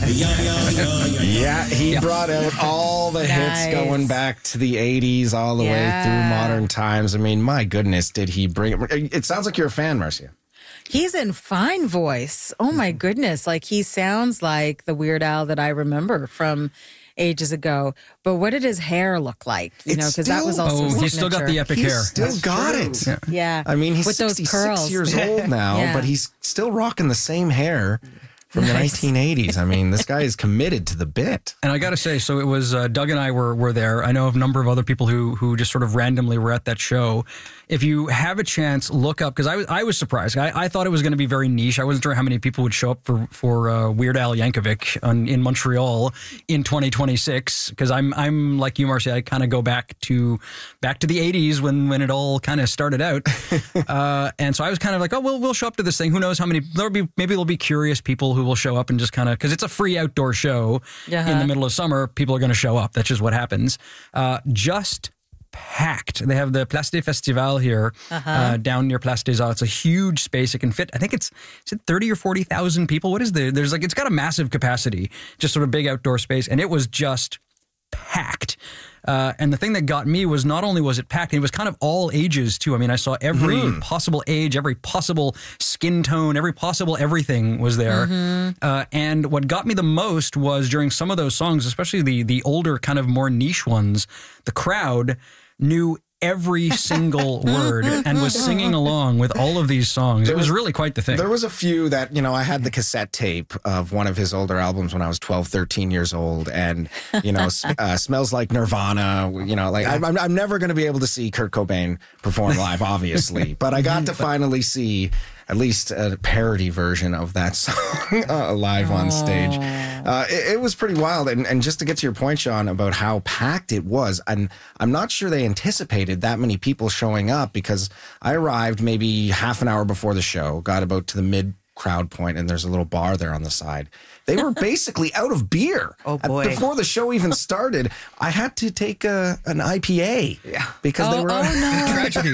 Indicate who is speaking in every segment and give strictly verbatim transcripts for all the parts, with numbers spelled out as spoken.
Speaker 1: Yeah, he yeah. brought out all the nice. hits going back to the eighties, all the yeah. way through modern times. I mean, my goodness, did he bring it? It sounds like you're a fan, Marcia.
Speaker 2: He's in fine voice. Oh, my goodness. Like, he sounds like the Weird Al that I remember from ages ago. But what did his hair look like? You it's know, because that was also
Speaker 3: Oh, he's still got the epic
Speaker 1: he's
Speaker 3: hair.
Speaker 1: still
Speaker 3: That's
Speaker 1: got
Speaker 3: true.
Speaker 1: it.
Speaker 2: Yeah. yeah.
Speaker 1: I mean, he's
Speaker 2: With those
Speaker 1: sixty-six years old now, yeah. but he's still rocking the same hair from the nice. nineteen eighties. I mean, this guy is committed to the bit.
Speaker 3: And I got to say, so it was uh, Doug and I were were there. I know of a number of other people who who just sort of randomly were at that show. If you have a chance, look up, because I was, I was surprised. I, I thought it was going to be very niche. I wasn't sure how many people would show up for, for uh, Weird Al Yankovic on, in Montreal in twenty twenty-six, because I'm, I'm like you, Marcia, I kind of go back to back to the eighties when, when it all kind of started out. uh, and so I was kind of like, oh, we'll, we'll show up to this thing. Who knows how many, there'll be, maybe there'll be curious people who will show up and just kind of, because it's a free outdoor show uh-huh. in the middle of summer, people are going to show up. That's just what happens. Uh, just packed. They have the Place des Festivals here uh-huh. uh, down near Place des Arts. It's a huge space. It can fit, I think it's, is it thirty or forty thousand people? What is the, there's like, it's got a massive capacity, just sort of big outdoor space. And it was just packed. Uh, and the thing that got me was not only was it packed, it was kind of all ages too. I mean, I saw every mm. possible age, every possible skin tone, every possible everything was there. Mm-hmm. Uh, and what got me the most was during some of those songs, especially the the older kind of more niche ones, the crowd knew every single word and was singing along with all of these songs. It was really quite the thing.
Speaker 1: There was a few that, you know, I had the cassette tape of one of his older albums when I was twelve, thirteen years old. And, you know, uh, Smells Like Nirvana, you know, like I'm, I'm never going to be able to see Kurt Cobain perform live, obviously. But I got to finally see at least a parody version of that song uh, live on stage. Uh, it, it was pretty wild. And, and just to get to your point, Sean, about how packed it was, and I'm not sure they anticipated that many people showing up, because I arrived maybe half an hour before the show, got about to the mid crowd point, and there's a little bar there on the side. They were basically out of beer.
Speaker 4: Oh, boy.
Speaker 1: Before the show even started, I had to take a, an I P A
Speaker 4: yeah.
Speaker 1: because
Speaker 2: oh,
Speaker 1: they were...
Speaker 2: Oh, no.
Speaker 3: Tragedy.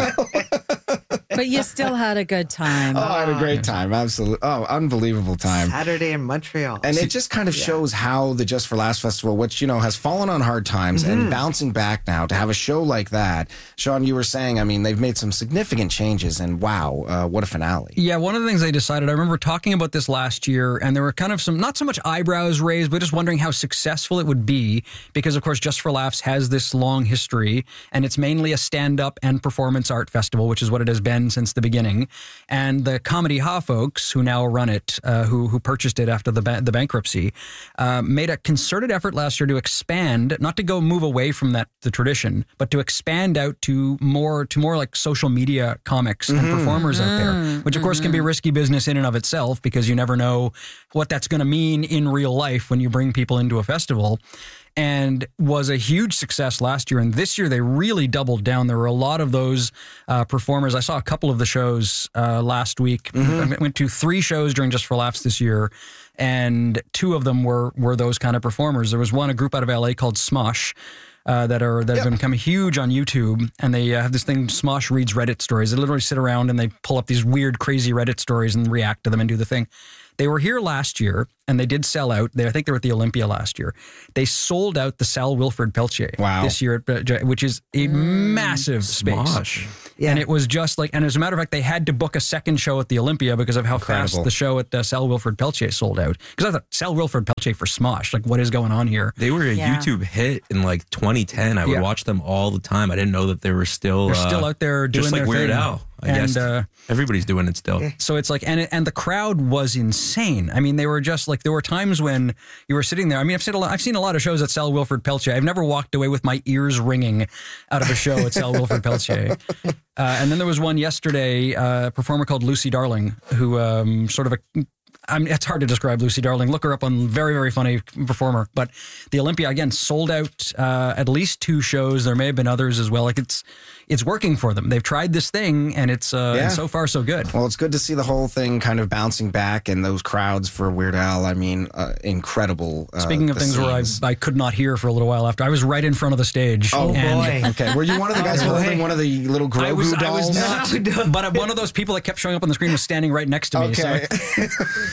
Speaker 2: But you still had a good time.
Speaker 1: Oh, I had a great time. Absolutely. Oh, unbelievable time.
Speaker 4: Saturday in Montreal.
Speaker 1: And it just kind of yeah. shows how the Just for Laughs Festival, which, you know, has fallen on hard times mm-hmm. and bouncing back now, to have a show like that. Sean, you were saying, I mean, they've made some significant changes, and wow, uh, what a finale.
Speaker 3: Yeah, one of the things they decided, I remember talking about this last year, and there were kind of some, not so much eyebrows raised, but just wondering how successful it would be, because, of course, Just for Laughs has this long history, and it's mainly a stand-up and performance art festival, which is what it has been since the beginning. And the Comedy Ha folks, who now run it, uh, who who purchased it after the ba- the bankruptcy, uh, made a concerted effort last year to expand, not to go move away from that the tradition, but to expand out to more to more like social media comics mm-hmm. and performers mm-hmm. out there, which of course can be risky business in and of itself, because you never know what that's going to mean in real life when you bring people into a festival. And was a huge success last year. And this year, they really doubled down. There were a lot of those uh, performers. I saw a couple of the shows uh, last week. Mm-hmm. I went to three shows during Just for Laughs this year, and two of them were were those kind of performers. There was one, a group out of L A called Smosh, Uh, that are that have yep. become huge on YouTube, and they uh, have this thing, Smosh Reads Reddit Stories. They literally sit around and they pull up these weird, crazy Reddit stories and react to them and do the thing. They were here last year, and they did sell out. They, I think they were at the Olympia last year. They sold out the Sal Wilfred Peltier
Speaker 1: wow.
Speaker 3: this year, at, which is a mm, massive space.
Speaker 1: Smosh.
Speaker 3: Yeah. And it was just like, and as a matter of fact, they had to book a second show at the Olympia because of how Incredible. fast the show at uh, Sal Wilfred Peltier sold out. Because I thought, Sal Wilfred Peltier for Smosh, like, what is going on here?
Speaker 5: They were a yeah. YouTube hit in like twenty ten. I would yeah. watch them all the time. I didn't know that they were still
Speaker 3: They're
Speaker 5: uh,
Speaker 3: still out there doing
Speaker 5: just like
Speaker 3: their
Speaker 5: Weird
Speaker 3: thing.
Speaker 5: Al. I
Speaker 3: and,
Speaker 5: guess
Speaker 3: uh,
Speaker 5: everybody's doing it still.
Speaker 3: So it's like, and it, and the crowd was insane. I mean, they were just like, there were times when you were sitting there. I mean, I've seen a lot, I've seen a lot of shows at Sal Wilfred Peltier. I've never walked away with my ears ringing out of a show at Sal Wilfred Peltier. Uh, and then there was one yesterday, uh, a performer called Lucy Darling, who um, sort of a, I mean, it's hard to describe Lucy Darling. Look her up on very, very funny performer. But the Olympia, again, sold out uh, at least two shows. There may have been others as well. Like it's it's working for them. They've tried this thing, and it's uh,
Speaker 1: yeah.
Speaker 3: and so far so good.
Speaker 1: Well, it's good to see the whole thing kind of bouncing back, and those crowds for Weird Al. I mean, uh, incredible. Uh,
Speaker 3: Speaking of things scenes. where I I could not hear for a little while after, I was right in front of the stage.
Speaker 1: Oh
Speaker 3: and,
Speaker 1: boy! Okay, were you one of the guys
Speaker 4: oh,
Speaker 1: holding one of the little Grogu
Speaker 3: I was,
Speaker 1: dolls?
Speaker 3: I was not, but one of those people that kept showing up on the screen was standing right next to me.
Speaker 1: Okay.
Speaker 3: So.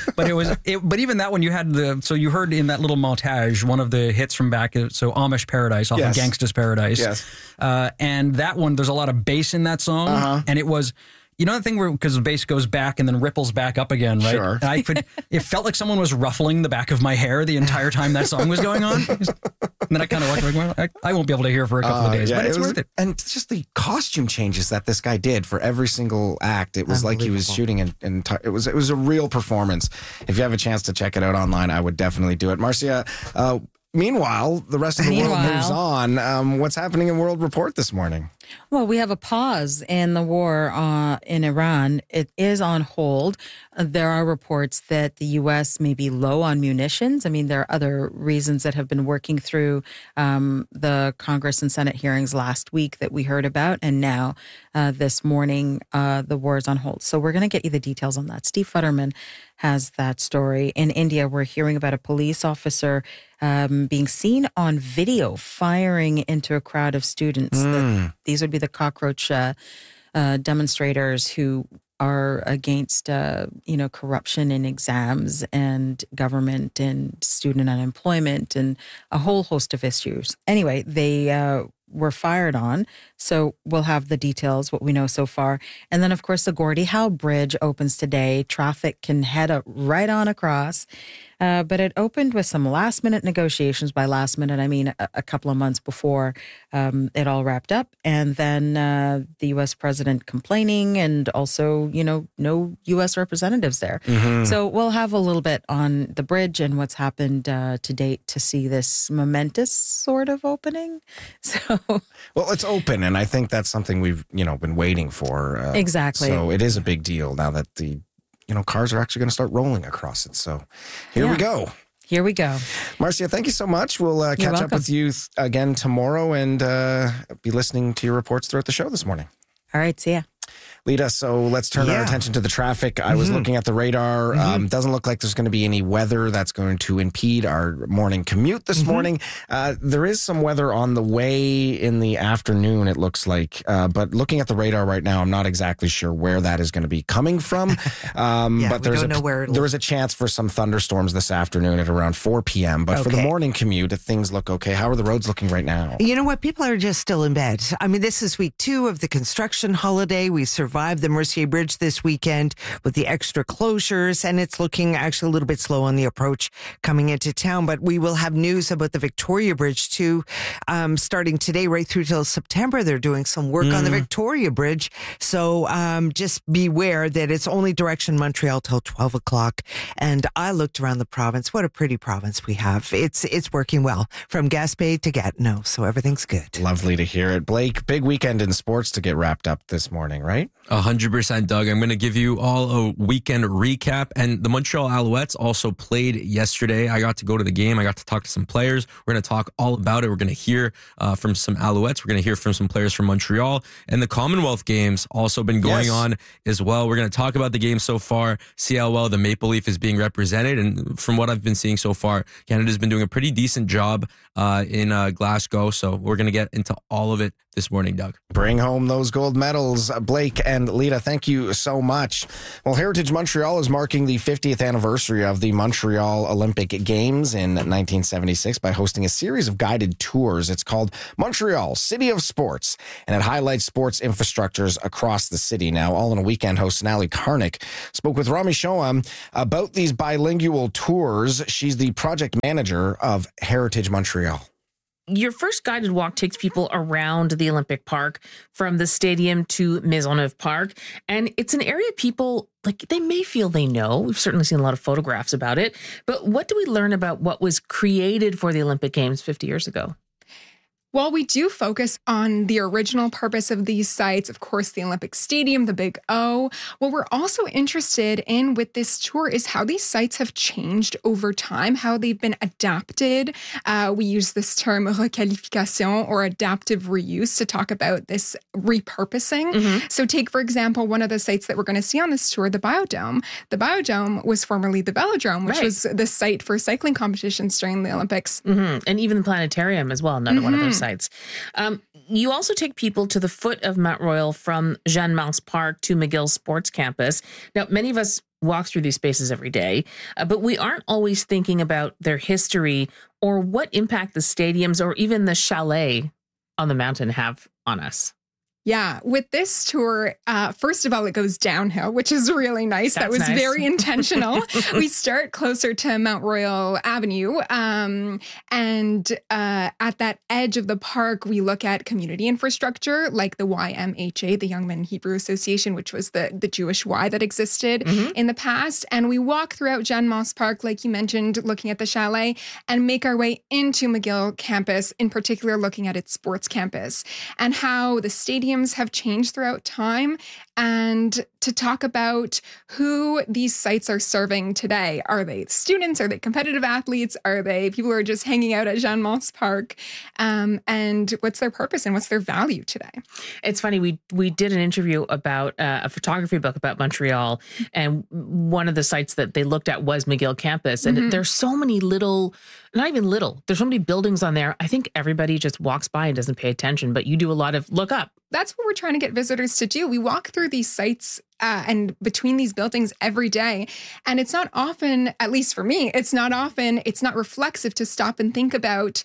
Speaker 3: but it was. It, but even that one, you had the. So you heard in that little montage one of the hits from back. So Amish Paradise off
Speaker 1: Yes.
Speaker 3: of Gangsta's Paradise.
Speaker 1: Yes.
Speaker 3: Uh, and that one, there's a lot of bass in that song,
Speaker 1: Uh-huh.
Speaker 3: and it was. You know the thing where because the bass goes back and then ripples back up again, right?
Speaker 1: Sure.
Speaker 3: And I could. It felt like someone was ruffling the back of my hair the entire time that song was going on. And then I kind of walked like, well, I, I won't be able to hear for a couple
Speaker 1: Uh,
Speaker 3: of days,
Speaker 1: yeah,
Speaker 3: but it's
Speaker 1: it was-
Speaker 3: worth it.
Speaker 1: And just the costume changes that this guy did for every single act. It was like he was shooting in, in it was it was a real performance. If you have a chance to check it out online, I would definitely do it. Marcia, uh, meanwhile, the rest of the world
Speaker 2: Meanwhile.
Speaker 1: moves on. Um, what's happening in World Report this morning?
Speaker 2: Well, we have a pause in the war uh, in Iran. It is on hold. Uh, There are reports that the U S may be low on munitions. I mean, there are other reasons that have been working through um, the Congress and Senate hearings last week that we heard about. And now uh, this morning, uh, the war is on hold. So we're going to get you the details on that. Steve Futterman has that story. In India, we're hearing about a police officer um, being seen on video firing into a crowd of students. That these would be the cockroach uh, uh, demonstrators who are against, uh, you know, corruption in exams and government and student unemployment and a whole host of issues. Anyway, they uh, were fired on. So we'll have the details, what we know so far. And then, of course, the Gordie Howe Bridge opens today. Traffic can head up right on across. Uh, but it opened with some last minute negotiations. By last minute, I mean a, a couple of months before um, it all wrapped up. And then uh, the U S president complaining and also, you know, no U S representatives there. So we'll have a little bit on the bridge and what's happened uh, to date to see this momentous sort of opening. So
Speaker 1: Well, it's open, and I think that's something we've you know been waiting for. Uh,
Speaker 2: Exactly.
Speaker 1: So it is a big deal now that the you know cars are actually going to start rolling across it. So here we
Speaker 2: Yeah.
Speaker 1: go.
Speaker 2: here we go.
Speaker 1: Marcia, thank you so much. We'll uh,
Speaker 2: You're
Speaker 1: catch up
Speaker 2: welcome.
Speaker 1: with you th- again tomorrow and uh, be listening to your reports throughout the show this morning.
Speaker 2: All right, see ya.
Speaker 1: Lita, so let's turn our
Speaker 4: Yeah.
Speaker 1: attention to the traffic. I was looking at the radar. Um, doesn't look like there's going to be any weather that's going to impede our morning commute this morning. Uh, there is some weather on the way in the afternoon, it looks like. Uh, but looking at the radar right now, I'm not exactly sure where that is going to be coming from. Um,
Speaker 4: Yeah,
Speaker 1: but
Speaker 4: we
Speaker 1: there's
Speaker 4: don't
Speaker 1: a,
Speaker 4: know where it'll-
Speaker 1: there is a chance for some thunderstorms this afternoon at around four p.m. But for the
Speaker 4: Okay.
Speaker 1: morning commute, things look okay. How are the roads looking right now?
Speaker 4: You know what? People are just still in bed. I mean, this is week two of the construction holiday. We survived the Mercier Bridge this weekend with the extra closures, and it's looking actually a little bit slow on the approach coming into town. But we will have news about the Victoria Bridge too, um, starting today right through till September. They're doing some work on the Victoria Bridge. So um, just beware that it's only direction Montreal till twelve o'clock. And I looked around the province. What a pretty province we have. It's, it's working well from Gaspé to Gatineau. So everything's good.
Speaker 1: Lovely to hear it. Blake, big weekend in sports to get wrapped up this morning, right?
Speaker 5: A hundred percent, Doug. I'm going to give you all a weekend recap. And the Montreal Alouettes also played yesterday. I got to go to the game. I got to talk to some players. We're going to talk all about it. We're going to hear uh, from some Alouettes. We're going to hear from some players from Montreal. And the Commonwealth Games also been going
Speaker 1: Yes.
Speaker 5: on as well. We're going to talk about the game so far, see how well the Maple Leaf is being represented. And from what I've been seeing so far, Canada's been doing a pretty decent job uh, in uh, Glasgow. So we're going to get into all of it this morning, Doug.
Speaker 1: Bring home those gold medals, Blake and Lita. Thank you so much. Well, Heritage Montreal is marking the fiftieth anniversary of the Montreal Olympic Games in nineteen seventy-six by hosting a series of guided tours. It's called Montreal City of Sports, and it highlights sports infrastructures across the city. Now, All in a Weekend host Sonali Karnik spoke with Rami Shoam about these bilingual tours. She's the project manager of Heritage Montreal.
Speaker 6: Your first guided walk takes people around the Olympic Park from the stadium to Maisonneuve Park. And it's an area people, like, they may feel they know. We've certainly seen a lot of photographs about it. But what do we learn about what was created for the Olympic Games fifty years ago?
Speaker 7: While we do focus on the original purpose of these sites, of course, the Olympic Stadium, the Big O, what we're also interested in with this tour is how these sites have changed over time, how they've been adapted. Uh, we use this term requalification or adaptive reuse to talk about this repurposing.
Speaker 6: Mm-hmm.
Speaker 7: So take, for example, one of the sites that we're going to see on this tour, the Biodome. The Biodome was formerly the Velodrome, which
Speaker 6: Right.
Speaker 7: was the site for cycling competitions during the Olympics.
Speaker 6: Mm-hmm. And even the planetarium as well, another one of those sites. Um, you also take people to the foot of Mount Royal from Jeanne Mance Park to McGill Sports Campus. Now, many of us walk through these spaces every day, uh, but we aren't always thinking about their history or what impact the stadiums or even the chalet on the mountain have on us.
Speaker 7: Yeah, with this tour, uh, first of all, it goes downhill, which is really nice.
Speaker 6: That's
Speaker 7: that was
Speaker 6: nice.
Speaker 7: very intentional. We start closer to Mount Royal Avenue. Um, and uh, at that edge of the park, we look at community infrastructure like the Y M H A, the Young Men Hebrew Association, which was the, the Jewish Y that existed mm-hmm. in the past. And we walk throughout Jeanne Mance Park, like you mentioned, looking at the chalet, and make our way into McGill campus, in particular looking at its sports campus and how the stadium have changed throughout time, and to talk about who these sites are serving today. Are they students? Are they competitive athletes? Are they people who are just hanging out at Jeanne Mance Park? Um, and what's their purpose and what's their value today?
Speaker 6: It's funny. We we did an interview about uh, a photography book about Montreal, and one of the sites that they looked at was McGill campus. And mm-hmm. there's so many little, not even little, there's so many buildings on there. I think everybody just walks by and doesn't pay attention, but you do a lot of look up.
Speaker 7: That's what we're trying to get visitors to do. We walk through these sites uh, and between these buildings every day. And it's not often, at least for me, it's not often, it's not reflexive to stop and think about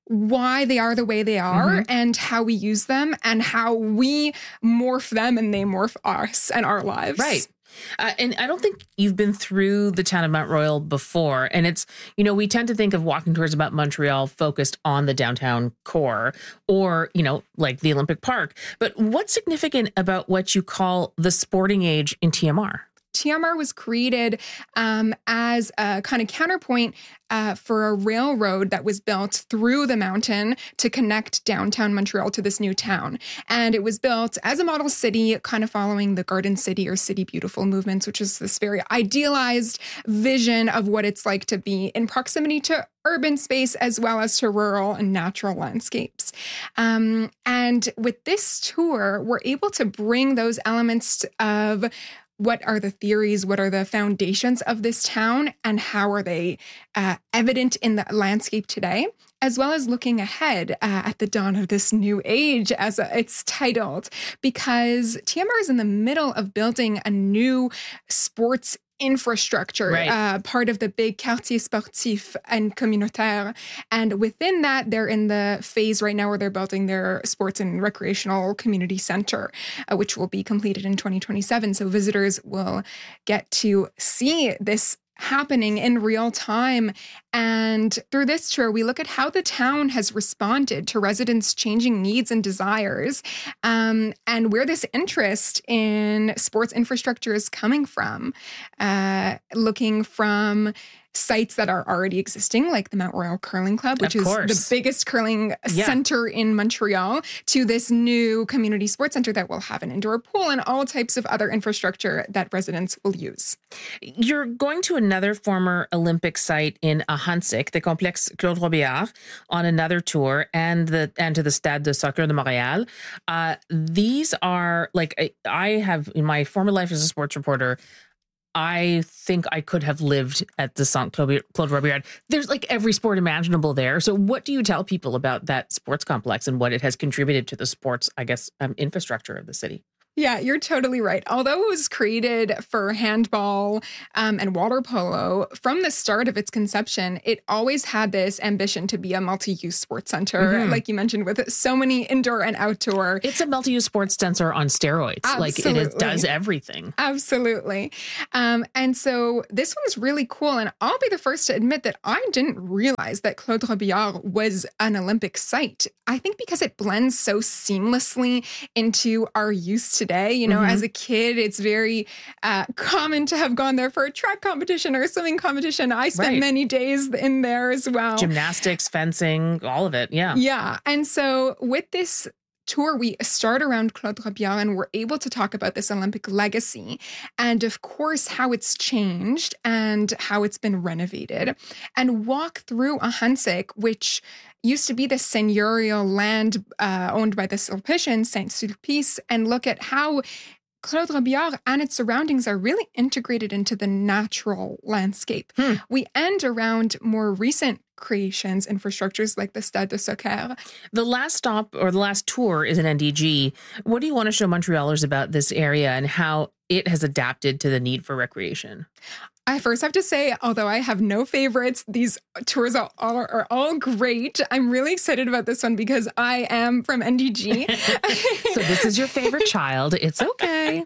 Speaker 7: why they are the way they are mm-hmm. and how we use them and how we morph them and they morph us and our lives.
Speaker 6: Right. Uh, and I don't think you've been through the town of Mount Royal before. And it's, you know, we tend to think of walking tours about Montreal focused on the downtown core or, you know, like the Olympic Park. But what's significant about what you call the sporting age in T M R?
Speaker 7: T M R was created um, as a kind of counterpoint uh, for a railroad that was built through the mountain to connect downtown Montreal to this new town. And it was built as a model city, kind of following the Garden City or City Beautiful movements, which is this very idealized vision of what it's like to be in proximity to urban space as well as to rural and natural landscapes. Um, and with this tour, we're able to bring those elements of what are the theories, what are the foundations of this town, and how are they uh, evident in the landscape today, as well as looking ahead uh, at the dawn of this new age, as it's titled, because T M R is in the middle of building a new sports infrastructure,
Speaker 6: right.
Speaker 7: uh, part of the big quartier sportif and communautaire. And within that, they're in the phase right now where they're building their sports and recreational community center, uh, which will be completed in twenty twenty-seven. So visitors will get to see this happening in real time. And through this tour, we look at how the town has responded to residents' changing needs and desires, um, and where this interest in sports infrastructure is coming from, uh, looking from sites that are already existing, like the Mount Royal Curling Club, which is the biggest curling yeah. center in Montreal, to this new community sports center that will have an indoor pool and all types of other infrastructure that residents will use.
Speaker 6: You're going to another former Olympic site in Ahuntsic, the Complexe Claude Robillard, on another tour, and the and to the Stade de Soccer de Montréal. Uh, these are, like, I have, in my former life as a sports reporter, I think I could have lived at the Saint Claude Robillard. There's like every sport imaginable there. So what do you tell people about that sports complex and what it has contributed to the sports, I guess, um, infrastructure of the city?
Speaker 7: Yeah, you're totally right. Although it was created for handball um, and water polo, from the start of its conception, it always had this ambition to be a multi-use sports center, mm-hmm. like you mentioned, with so many indoor and outdoor.
Speaker 6: It's a multi-use sports center on steroids.
Speaker 7: Absolutely.
Speaker 6: Like it is, does everything.
Speaker 7: Absolutely. Um, and so this one's really cool. And I'll be the first to admit that I didn't realize that Claude Robillard was an Olympic site. I think because it blends so seamlessly into our use today. You know, mm-hmm. as a kid, it's very uh, common to have gone there for a track competition or a swimming competition. I spent
Speaker 6: right.
Speaker 7: many days in there as well.
Speaker 6: Gymnastics, fencing, all of it. Yeah.
Speaker 7: Yeah. And so with this tour, we start around Claude Robillard and we're able to talk about this Olympic legacy and, of course, how it's changed and how it's been renovated, and walk through Ahuntsic, which used to be the seigneurial land uh, owned by the Sulpicians, Saint Sulpice, and look at how Claude Robillard and its surroundings are really integrated into the natural landscape. Hmm. We end around more recent creations, infrastructures like the Stade de Soccer.
Speaker 6: The last stop or the last tour is in N D G. What do you want to show Montrealers about this area and how it has adapted to the need for recreation?
Speaker 7: I first have to say, although I have no favorites, these tours are all, are all great. I'm really excited about this one because I am from N D G.
Speaker 6: So this is your favorite child. It's okay.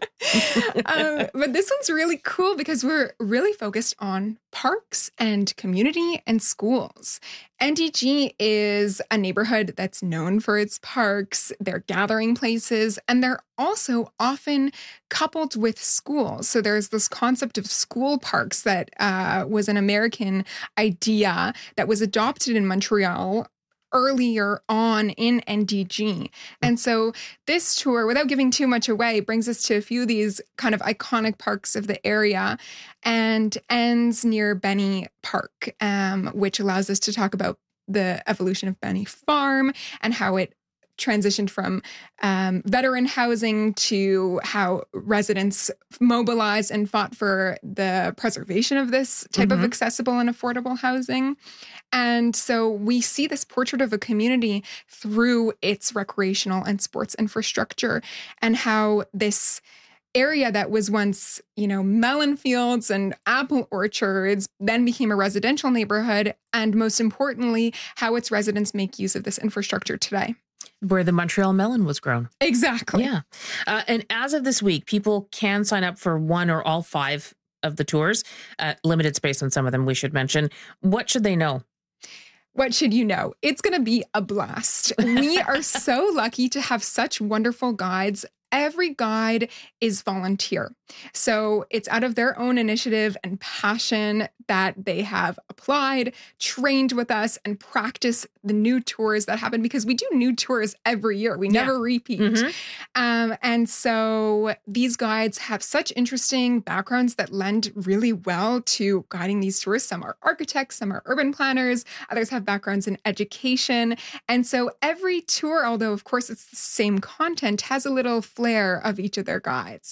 Speaker 7: um, but this one's really cool because we're really focused on parks and community and schools. N D G is a neighborhood that's known for its parks, their gathering places, and they're also often coupled with schools. So there's this concept of school parks that uh, was an American idea that was adopted in Montreal earlier on in N D G. And so this tour, without giving too much away, brings us to a few of these kind of iconic parks of the area and ends near Benny Park, um, which allows us to talk about the evolution of Benny Farm and how it transitioned from um, veteran housing to how residents mobilized and fought for the preservation of this type mm-hmm. of accessible and affordable housing. And so we see this portrait of a community through its recreational and sports infrastructure and how this area that was once, you know, melon fields and apple orchards then became a residential neighborhood. And most importantly, how its residents make use of this infrastructure today.
Speaker 6: Where the Montreal melon was grown.
Speaker 7: Exactly.
Speaker 6: Yeah. Uh, and as of this week, people can sign up for one or all five of the tours. Uh, limited space on some of them, we should mention. What should they know?
Speaker 7: What should you know? It's going to be a blast. We are so lucky to have such wonderful guides. Every guide is volunteer. So it's out of their own initiative and passion that they have applied, trained with us, and practice the new tours that happen because we do new tours every year. We never yeah. repeat. Mm-hmm. Um, and so these guides have such interesting backgrounds that lend really well to guiding these tours. Some are architects, some are urban planners, others have backgrounds in education. And so every tour, although of course it's the same content, has a little flair of each of their guides.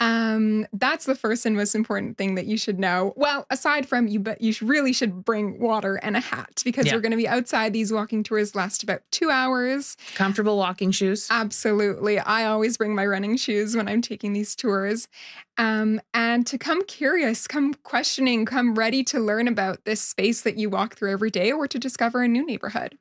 Speaker 7: Um, that's the first and most important thing that you should know. Well, aside from you, but you really should bring water and a hat because yeah. we're going to be outside. These walking tours last about two hours.
Speaker 6: Comfortable walking shoes.
Speaker 7: Absolutely. I always bring my running shoes when I'm taking these tours. Um, and to come curious, come questioning, come ready to learn about this space that you walk through every day or to discover a new neighborhood.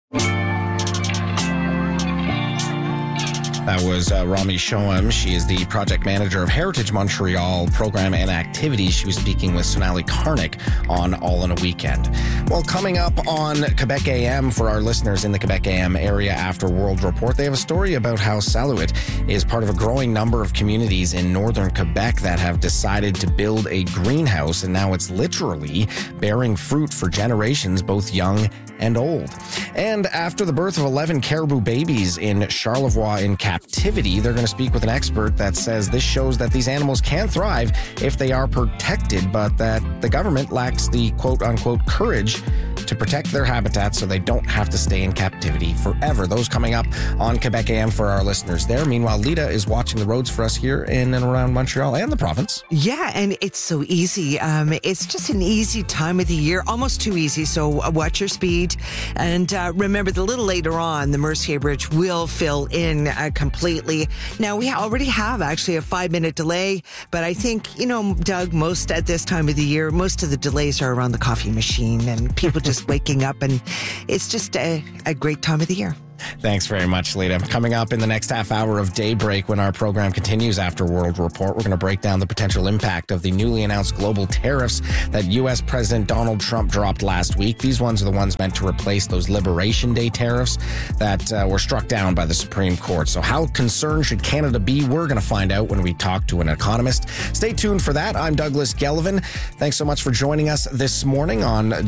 Speaker 1: That was uh, Rami Shoham. She is the project manager of Heritage Montreal Program and Activities. She was speaking with Sonali Karnik on All in a Weekend. Well, coming up on Quebec A M for our listeners in the Quebec A M area after World Report, they have a story about how Salouet is part of a growing number of communities in northern Quebec that have decided to build a greenhouse, and now it's literally bearing fruit for generations, both young and old. And after the birth of eleven caribou babies in Charlevoix in captivity, they're going to speak with an expert that says this shows that these animals can thrive if they are protected, but that the government lacks the quote-unquote courage to protect their habitats so they don't have to stay in captivity forever. Those coming up on Quebec A M for our listeners there. Meanwhile, Lita is watching the roads for us here in and around Montreal and the province.
Speaker 4: Yeah, and it's so easy. Um, it's just an easy time of the year, almost too easy, so watch your speed. And uh, remember, the little later on, the Mercier Bridge will fill in uh, completely. Now, we already have actually a five-minute delay, but I think, you know, Doug, most at this time of the year, most of the delays are around the coffee machine and people just waking up, and it's just a, a great time of the year.
Speaker 1: Thanks very much, Lita. Coming up in the next half hour of Daybreak, when our program continues after World Report, we're going to break down the potential impact of the newly announced global tariffs that U S President Donald Trump dropped last week. These ones are the ones meant to replace those Liberation Day tariffs that uh, were struck down by the Supreme Court. So how concerned should Canada be? We're going to find out when we talk to an economist. Stay tuned for that. I'm Douglas Gelvin. Thanks so much for joining us this morning on